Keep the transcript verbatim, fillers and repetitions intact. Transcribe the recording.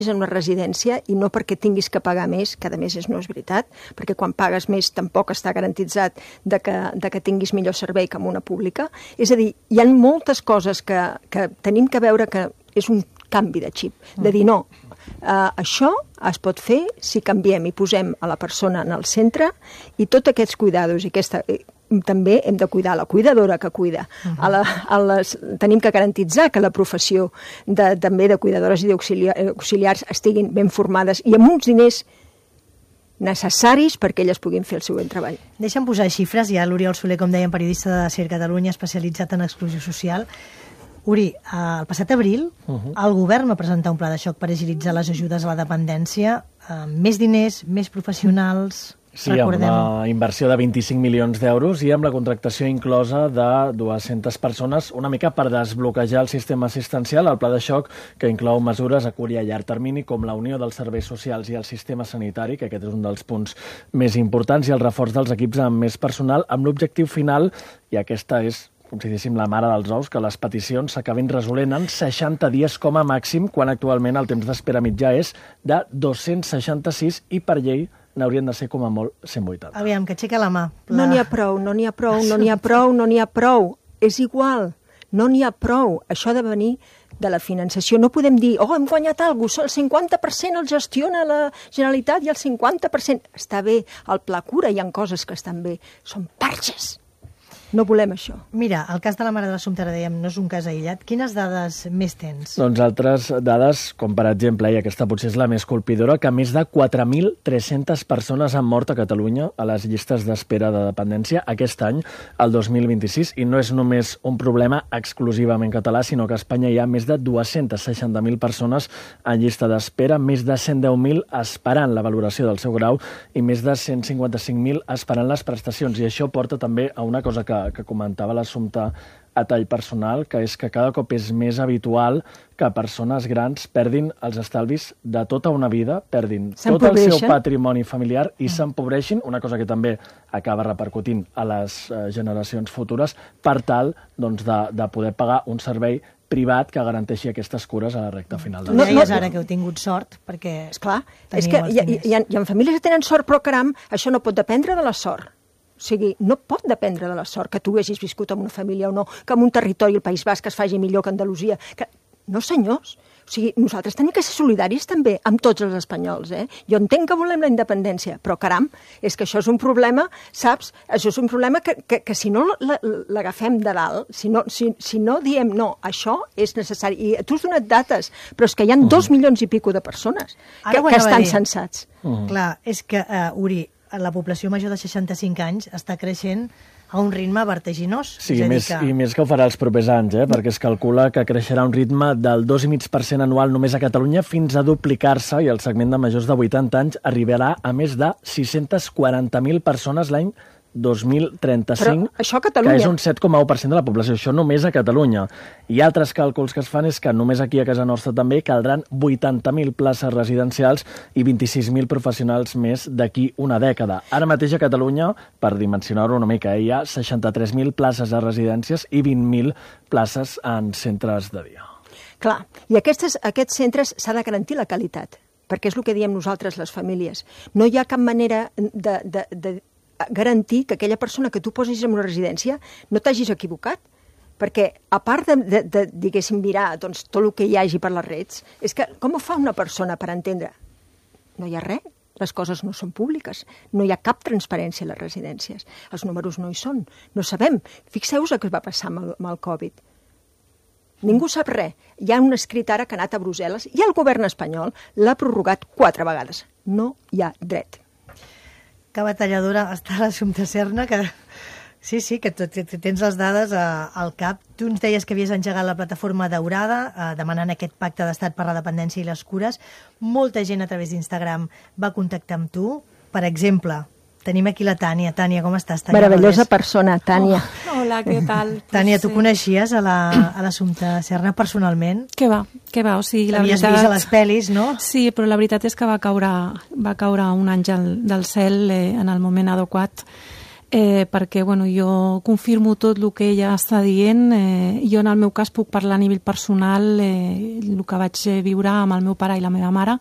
en una residència i no perquè tinguis que pagar més, que a més no és veritat, perquè quan pagues més tampoc està garantitzat de que, de que tinguis millor servei que en una pública. És a dir, hi ha moltes coses que, que tenim que veure que és un canvi de xip, de dir no, uh, això es pot fer si canviem i posem a la persona en el centre i tots aquests cuidados i aquesta... també hem de cuidar la cuidadora que cuida. Uh-huh. a la, a les, tenim que garantitzar que la professió de, també de cuidadores i d'auxiliars estiguin ben formades i amb uns diners necessaris perquè elles puguin fer el seu treball. Deixa'm posar xifres. Hi ha l'Oriol Soler, com dèiem, periodista de SER Catalunya, especialitzat en exclusió social. Uri, el passat abril uh-huh. el govern va presentar un pla de xoc per agilitzar les ajudes a la dependència, eh, més diners, més professionals... Sí, recordem. Amb la inversió de vint-i-cinc milions d'euros i amb la contractació inclosa de dues-centes persones, una mica per desbloquejar el sistema assistencial, el pla de xoc que inclou mesures a curt i a llarg termini com la unió dels serveis socials i el sistema sanitari, que aquest és un dels punts més importants, i el reforç dels equips amb més personal, amb l'objectiu final, i aquesta és com si diguéssim la mare dels ous, que les peticions s'acabin resolent en seixanta dies com a màxim, quan actualment el temps d'espera mitjà és de dos-cents seixanta-sis i per llei n'haurien de ser com a molt cent vuitanta. Aviam, que aixeca la mà. La... No n'hi ha prou, no n'hi ha prou, no n'hi ha prou, no n'hi ha prou. És igual, no n'hi ha prou. Això ha de venir de la finançació. No podem dir, oh, hem guanyat alguna cosa, el cinquanta per cent el gestiona la Generalitat i el cinquanta per cent... Està bé, el pla cura hi ha coses que estan bé. Són parxes. No volem això. Mira, el cas de la mare de l'Assumpta, ara dèiem, no és un cas aïllat. Quines dades més tens? Doncs altres dades, com per exemple, i aquesta potser és la més colpidora, que més de quatre mil tres-centes persones han mort a Catalunya a les llistes d'espera de dependència aquest any, el dos mil vint-i-sis, i no és només un problema exclusivament català, sinó que a Espanya hi ha més de dues-centes seixanta mil persones en llista d'espera, més de cent deu mil esperant la valoració del seu grau i més de cent cinquanta-cinc mil esperant les prestacions. I això porta també a una cosa que que comentava l'Assumpta a tall personal, que és que cada cop és més habitual que persones grans perdin els estalvis de tota una vida, perdin tot el seu patrimoni familiar i s'empobreixin, una cosa que també acaba repercutint a les eh, generacions futures, per tal doncs, de, de poder pagar un servei privat que garanteixi aquestes cures a la recta final de la vida. No, no, ara que heu tingut sort, perquè... Esclar, és que hi ha, hi, ha, hi ha famílies que tenen sort, però caram, això no pot dependre de la sort. O sigui, no pot dependre de la sort que tu hagis viscut en una família o no, que en un territori, el País Basc, es faci millor que Andalusia. Que... No, senyors. O sigui, nosaltres tenim que ser solidaris també amb tots els espanyols, eh? Jo entenc que volem la independència, però caram, és que això és un problema, saps? Això és un problema que, que, que si no l'agafem de dalt, si no, si, si no diem no, això és necessari. I tu has donat dates, però és que hi ha dos milions i pico de persones que, que estan censats. Uh-huh. Clar, és que, uh, Uri, la població major de seixanta-cinc anys està creixent a un ritme vertiginós. Sí, i més, que... i més que ho farà els propers anys, eh? perquè es calcula que creixerà un ritme del dos coma cinc per cent anual només a Catalunya fins a duplicar-se i el segment de majors de vuitanta anys arribarà a més de sis-cents quaranta mil persones l'any dos mil trenta-cinc, però això a Catalunya, que és un set coma u per cent de la població. Això només a Catalunya. I altres càlculs que es fan és que només aquí a casa nostra també caldran vuitanta mil places residencials i vint-i-sis mil professionals més d'aquí una dècada. Ara mateix a Catalunya, per dimensionar-ho una mica, hi ha seixanta-tres mil places a residències i vint mil places en centres de dia. Clar, i aquestes, aquests centres s'ha de garantir la qualitat, perquè és el que diem nosaltres les famílies. No hi ha cap manera de... de, de garantir que aquella persona que tu posis en una residència no t'hagis equivocat, perquè a part de, de, de diguéssim, mirar doncs, tot el que hi hagi per les redes, és que com ho fa una persona per entendre? No hi ha res, les coses no són públiques, no hi ha cap transparència a les residències, els números no hi són, no sabem. Fixeu-vos el que va passar amb el, amb el Covid. Ningú sap res. Hi ha un escrit ara que ha anat a Brussel·les i el govern espanyol l'ha prorrogat quatre vegades. No hi ha dret. Que batalladora està l'Assumpta Serna, que sí, sí, que tot, tens les dades a, al cap. Tu ens deies que havies engegat la plataforma Daurada, eh, demanant aquest pacte d'estat per la dependència i les cures. Molta gent a través d'Instagram va contactar amb tu. Per exemple, tenim aquí la Tània. Tània, com estàs? Tània Meravellosa Valdés. Persona, Tània. Oh, hola, què tal? Tània, tu sí. coneixies a l'Assumpta Serna personalment? Què va, què va? O sigui, la Havies veritat... vist a les pel·lis, no? Sí, però la veritat és que va caure, va caure un àngel del cel eh, en el moment adequat. eh, perquè bueno, jo confirmo tot el que ella està dient. Eh, jo en el meu cas puc parlar a nivell personal, eh, el que vaig viure amb el meu pare i la meva mare.